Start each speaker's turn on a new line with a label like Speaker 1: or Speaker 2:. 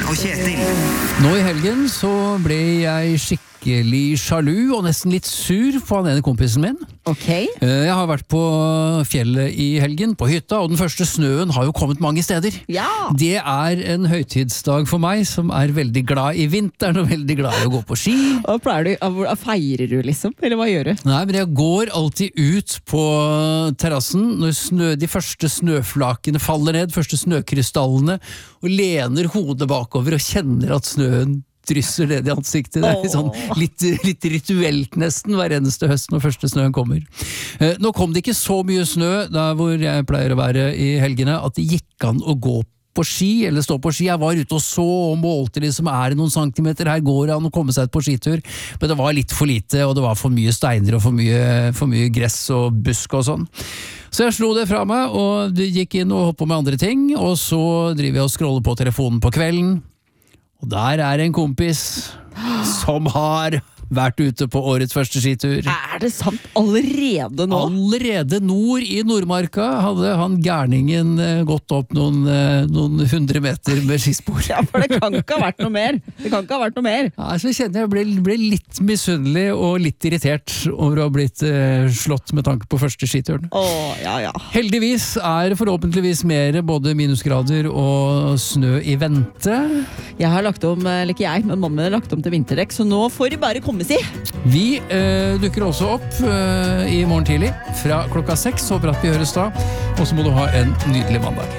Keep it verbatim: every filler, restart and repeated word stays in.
Speaker 1: og Kjetil.
Speaker 2: Nå i helgen så ble jeg skikkelig sjalu og nesten litt sur på han ene kompisen min.
Speaker 3: Ok.
Speaker 2: Jeg har vært på fjellet i helgen, på hytta, og den første snøen har jo kommet mange steder.
Speaker 3: Ja.
Speaker 2: Det er en høytidsdag for meg som er veldig glad i vinteren og veldig glad i å gå på ski.
Speaker 3: Og pleier du, hva feirer du liksom? Eller hva gjør du?
Speaker 2: Nei, men jeg går alltid ut på terrassen når snø, de første snøflakene faller ned, første snøkrystallene, og lener hodet bakover og kjenner at snøen drysser ned i ansiktet. Det er litt, sånn, litt, litt rituelt nesten hver eneste høst når første snøen kommer. Nå kom det ikke så mye snø der hvor jeg pleier å være i helgene at det gikk an å gå på ski, eller stå på ski. Jeg var ute og så og målte liksom, er det noen centimeter, her går det an å komme seg ut på skitur, men det var litt for lite, og det var for mye steiner og for mye, for mye gress og busk og sånn. Så jeg slo det fra meg, og gikk inn og hoppet på med andre ting, og så driver jeg og scroller på telefonen på kvelden, og der er en kompis som har vært ute på årets første skitur.
Speaker 3: Er det sant allerede nå?
Speaker 2: Allerede nord i Nordmarka hadde han gærningen eh, gått opp noen, eh, noen hundre meter med skispor.
Speaker 3: Ja, for det kan ikke ha vært noe mer. Det kan ikke ha vært noe mer.
Speaker 2: Ja, så kjenner jeg ble, ble litt misunnelig og litt irritert over å ha blitt eh, slått med tanke på første skituren.
Speaker 3: Åh, ja, ja.
Speaker 2: Heldigvis er det forhåpentligvis mer både minusgrader og snø i vente.
Speaker 3: Jeg har lagt om, eller ikke jeg, men mannen min har lagt om til vinterdekk, så nå får de bare komme si.
Speaker 2: Vi eh, dukker også opp eh, i morgen tidlig fra klokka seks. Håper at vi høres da. Og så må du ha en nydelig mandag.